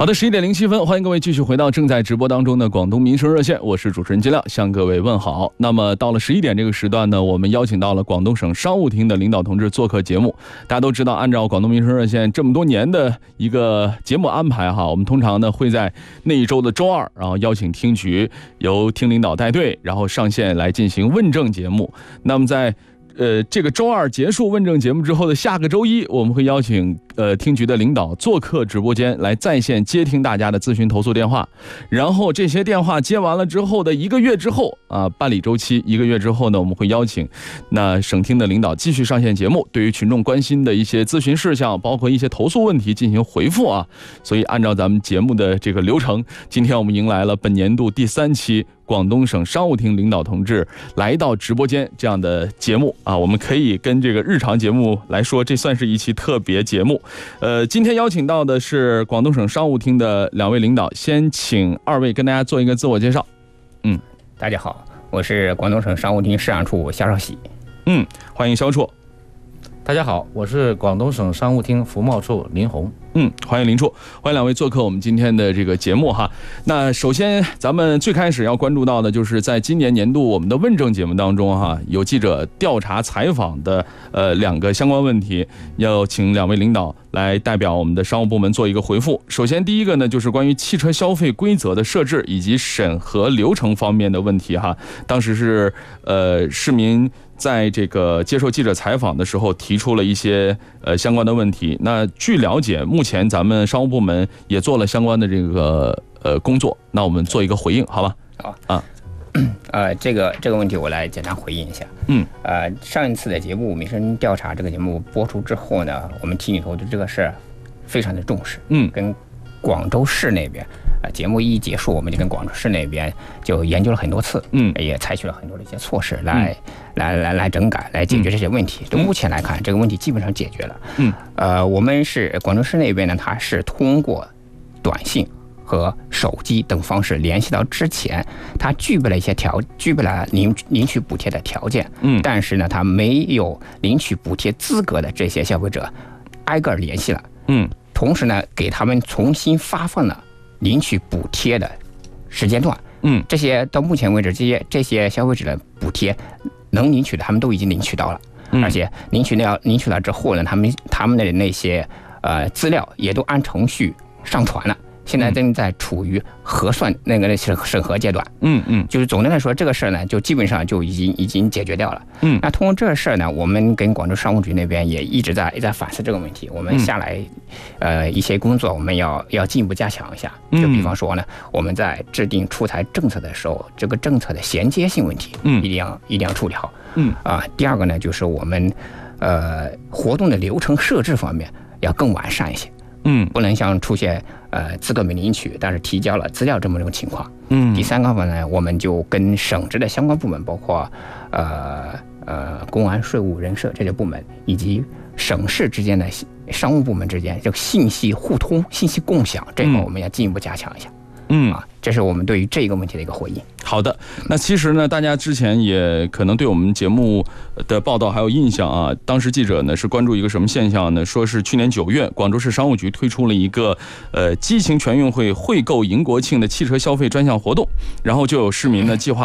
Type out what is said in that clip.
好的，11:07，欢迎各位继续回到正在直播当中的广东民生热线，我是主持人金亮，向各位问好。那么到了11点这个时段呢，我们邀请到了广东省商务厅的领导同志做客节目。大家都知道，按照广东民生热线这么多年的一个节目安排哈，我们通常呢会在那一周的周二，然后邀请厅局由厅领导带队，然后上线来进行问政节目。那么在这个周二结束问政节目之后的下个周一，我们会邀请厅局的领导做客直播间来在线接听大家的咨询投诉电话，然后这些电话接完了之后的1个月之后啊，办理周期1个月之后呢，我们会邀请那省厅的领导继续上线节目，对于群众关心的一些咨询事项，包括一些投诉问题进行回复啊。所以按照咱们节目的这个流程，今天我们迎来了本年度第3期广东省商务厅领导同志来到直播间这样的节目啊，我们可以跟这个日常节目来说，这算是一期特别节目。今天邀请到的是广东省商务厅的2位领导，先请2位跟大家做一个自我介绍。 大家好，我是广东省商务厅市场处肖少喜。 欢迎肖处。 大家好，我是广东省商务厅服贸处林红。 欢迎林处，欢迎2位做客我们今天的这个节目哈。那首先咱们最开始要关注到的就是在今年年度我们的问政节目当中哈，有记者调查采访的2个相关问题，要请2位领导来代表我们的商务部门做一个回复。首先第一个呢，就是关于汽车消费规则的设置以及审核流程方面的问题哈。当时是市民在这个接受记者采访的时候提出了一些相关的问题。那据了解，目前咱们商务部门也做了相关的这个工作，那我们做一个回应，好吧？ 好啊。这个问题我来简单回应一下。上一次的节目民生调查这个节目播出之后呢，我们厅里头对这个事非常的重视。跟广州市那边节目一结束，我们就跟广州市那边就研究了很多次，也采取了很多的一些措施来整改，来解决这些问题。就目前来看，这个问题基本上解决了。我们是广州市那边呢，它是通过短信和手机等方式联系到之前他具备了领取补贴的条件，但是呢，他没有领取补贴资格的这些消费者，挨个联系了，同时呢，给他们重新发放了领取补贴的时间段，这些到目前为止，这些消费者的补贴能领取的，他们都已经领取到了，而且领取了之后呢，他们的那些资料也都按程序上传了。现在正在处于核算那个审核阶段，就是总的来说，这个事儿呢，就基本上就已经解决掉了。那通过这个事儿呢，我们跟广州商务局那边也一直在反思这个问题。我们下来一些工作，我们要进一步加强一下。就比方说呢，我们在制定出台政策的时候，这个政策的衔接性问题，一定要处理好。第二个呢，就是我们活动的流程设置方面要更完善一些。不能像出现资格没领取，但是提交了资料这么一种情况。第三个方面呢，我们就跟省直的相关部门，包括公安、税务、人社这些部门，以及省市之间的商务部门之间，这个信息互通、信息共享，这个我们要进一步加强一下。这是我们对于这个问题的一个回应。 好的，那其实呢，大家之前也可能对我们节目的报道还有印象啊。当时记者呢是关注一个什么现象呢？说是去年9月，广州市商务局推出了一个激情全运会惠购迎国庆的汽车消费专项活动，然后就有市民呢计划